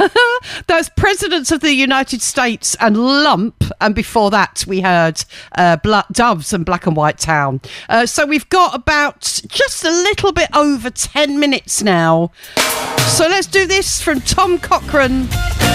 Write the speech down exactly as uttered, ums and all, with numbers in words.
That's Presidents of the United States and Lump. And before that, we heard uh, Bla- Doves and Black and White Town. Uh, so we've got about just a little bit over ten minutes now. So let's do this from Tom Cochrane.